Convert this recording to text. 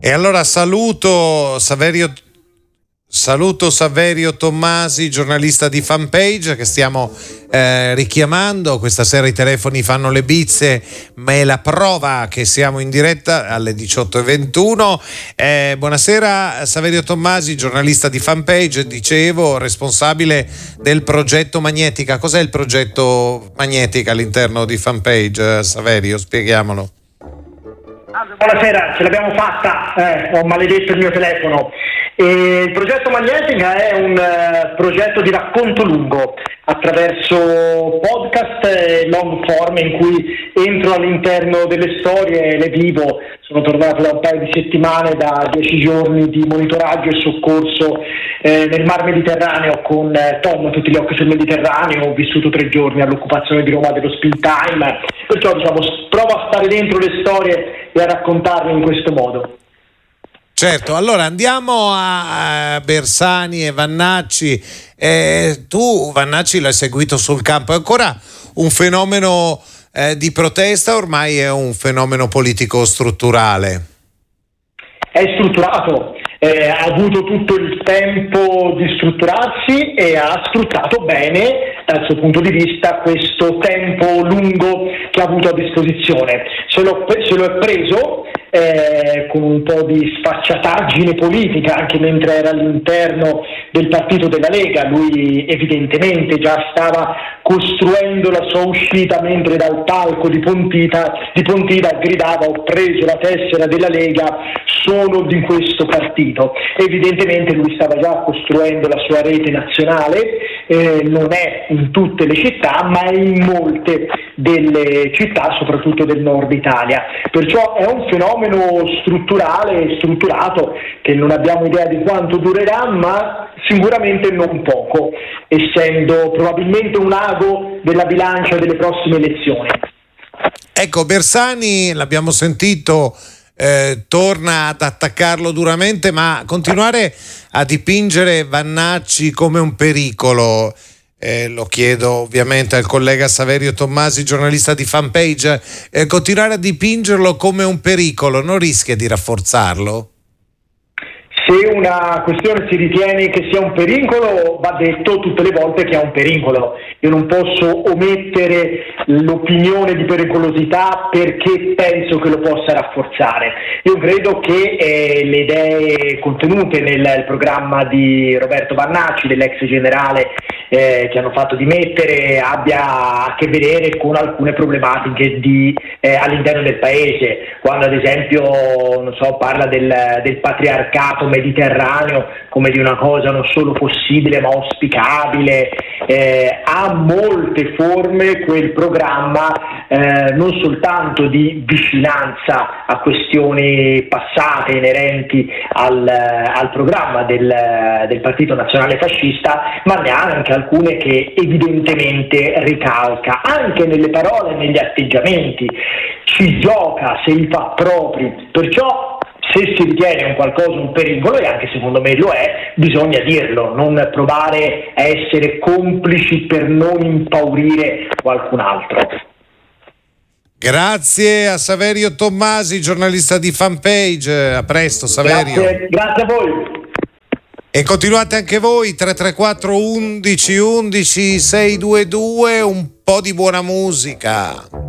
E allora saluto Saverio Tommasi, giornalista di Fanpage, che stiamo richiamando. Questa sera i telefoni fanno le bizze, ma è la prova che siamo in diretta alle 18:21. Buonasera Saverio Tommasi, giornalista di Fanpage, dicevo, responsabile del progetto Magnetica. Cos'è il progetto Magnetica all'interno di Fanpage, Saverio? Spieghiamolo. Buonasera, ce l'abbiamo fatta, ho maledetto il mio telefono. Il progetto Magnetica è un progetto di racconto lungo attraverso podcast e long form in cui entro all'interno delle storie e le vivo. Sono tornato da un paio di settimane, da 10 giorni di monitoraggio e soccorso nel Mar Mediterraneo con Tom, tutti gli occhi sul Mediterraneo. Ho vissuto 3 giorni all'occupazione di Roma dello Spill Time, perciò provo a stare dentro le storie e a raccontarle in questo modo. Certo, allora andiamo a Bersani e Vannacci. Tu Vannacci l'hai seguito sul campo, è ancora un fenomeno di protesta, ormai è un fenomeno politico strutturale? È strutturato, ha avuto tutto il tempo di strutturarsi e ha sfruttato bene dal suo punto di vista questo tempo lungo che ha avuto a disposizione. Se lo è preso con un po' di sfacciataggine politica, anche mentre era all'interno del partito della Lega. Lui evidentemente già stava costruendo la sua uscita, mentre dal palco di Pontida gridava: ho preso la tessera della Lega, sono di questo partito. Evidentemente lui stava già costruendo la sua rete nazionale, non è in tutte le città ma è in molte delle città, soprattutto del nord Italia. Perciò è un fenomeno strutturale e strutturato che non abbiamo idea di quanto durerà, ma sicuramente non poco, essendo probabilmente un ago della bilancia delle prossime elezioni. Ecco, Bersani, l'abbiamo sentito, torna ad attaccarlo duramente, ma continuare a dipingere Vannacci come un pericolo, lo chiedo ovviamente al collega Saverio Tommasi, giornalista di Fanpage, continuare a dipingerlo come un pericolo non rischia di rafforzarlo? Se una questione si ritiene che sia un pericolo, va detto tutte le volte che è un pericolo. Io non posso omettere l'opinione di pericolosità perché penso che lo possa rafforzare. Io credo che le idee contenute nel programma di Roberto Vannacci, dell'ex generale che hanno fatto dimettere, abbia a che vedere con alcune problematiche all'interno del paese, quando ad esempio parla del patriarcato mediterraneo come di una cosa non solo possibile ma auspicabile. Ha molte forme quel programma, non soltanto di vicinanza a questioni passate inerenti al programma del Partito Nazionale Fascista, ma ne ha anche alcune che evidentemente ricalca, anche nelle parole e negli atteggiamenti, ci gioca se li fa propri. Perciò se si ritiene un qualcosa un pericolo, e anche secondo me lo è, bisogna dirlo, non provare a essere complici per non impaurire qualcun altro. Grazie a Saverio Tommasi, giornalista di Fanpage. A presto, Saverio. Grazie a voi. E continuate anche voi, 334 11 11 622, un po' di buona musica.